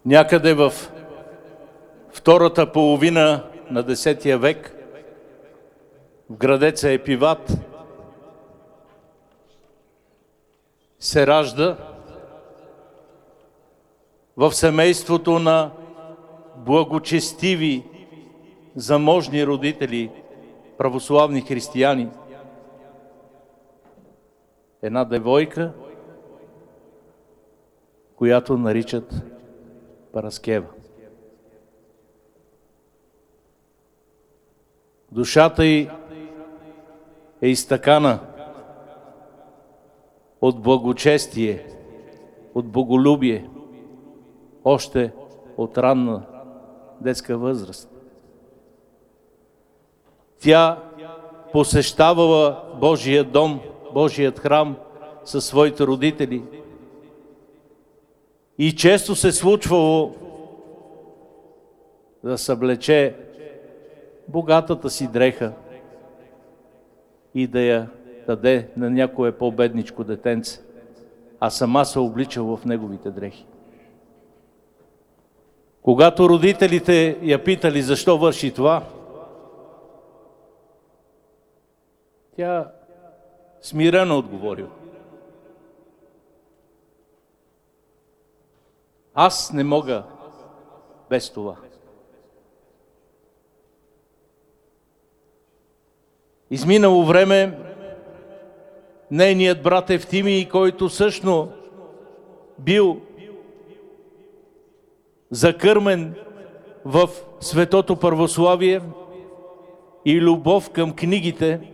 Някъде в втората половина на X век в градеца Епиват се ражда в семейството на благочестиви, заможни родители, православни християни, една девойка, която наричат Параскева. Душата й е изтъкана от благочестие, от боголюбие, още от ранна детска възраст. Тя посещавала Божия дом, Божият храм със своите родители и често се случвало да съблече богатата си дреха и да я даде на някое по-бедничко детенце, а сама се обличала в неговите дрехи. Когато родителите я питали защо върши това, тя смирено отговорила: аз не мога без това. Изминало време, нейният брат Евтимий, който също бил закърмен в светото православие и любов към книгите,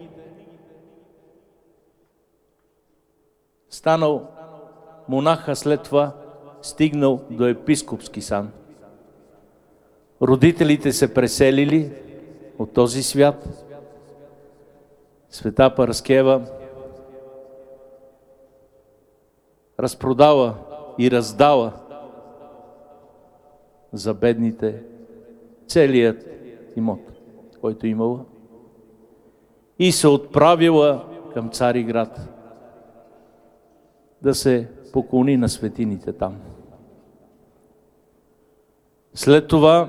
станал монах, а след това стигнал до епископски сан. Родителите се преселили от този свят. Света Параскева разпродала и раздала за бедните целият имот, който имала, и се отправила към Цариград да се поклони на светините там. След това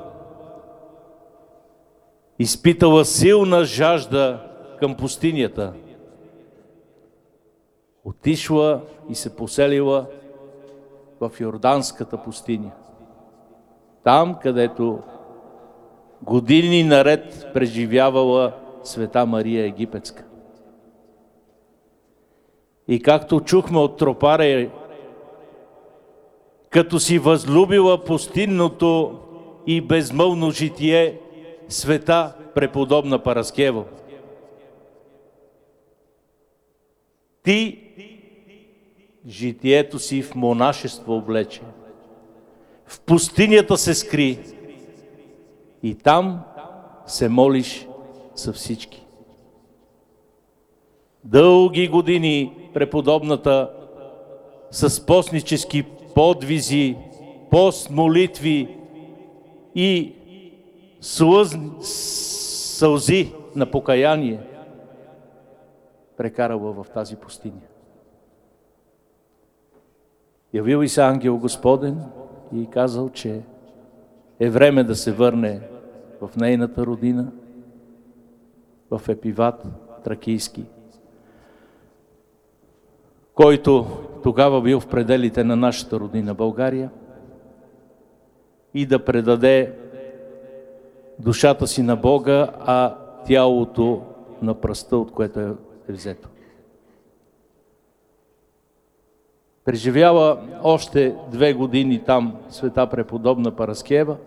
изпитала силна жажда към пустинята. Отишла и се поселила в Йорданската пустиня. Там, където години наред преживявала Света Мария Египетска. И както чухме от тропаря, като си възлюбила пустинното и безмълвно житие, света преподобна Параскева, ти житието си в монашество облече, в пустинята се скри и там се молиш за всички. Дълги години преподобната с постнически подвизи, пост, молитви и сълзи на покаяние прекарала в тази пустиня. Явил и се ангел Господен и казал, че е време да се върне в нейната родина, в Епиват Тракийски, който тогава бил в пределите на нашата родина България, и да предаде душата си на Бога, а тялото на пръста, от което е взето. Преживяла още 2 години там света преподобна Параскева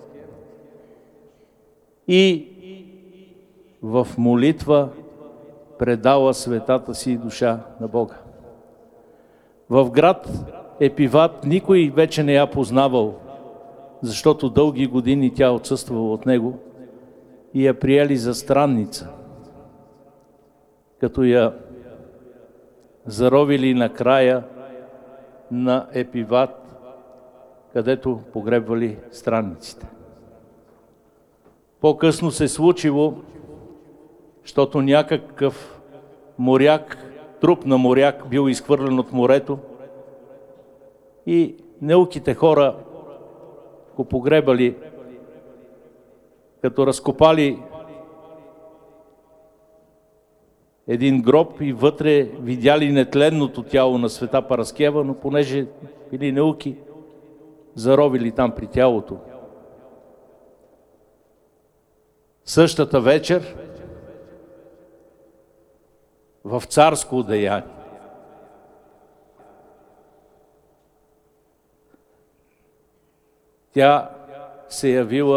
и в молитва предала светата си душа на Бога. В град Епиват никой вече не я познавал, защото дълги години тя отсъствала от него и я приели за странница, като я заровили на края на Епиват, където погребвали странниците. По-късно се случило, защото някакъв моряк, труп на моряк бил изхвърлен от морето и неуките хора го погребали, като разкопали един гроб и вътре видяли нетленното тяло на света Параскева, но понеже били науки, заровили там при тялото. Същата вечер в царско одеяние тя се явила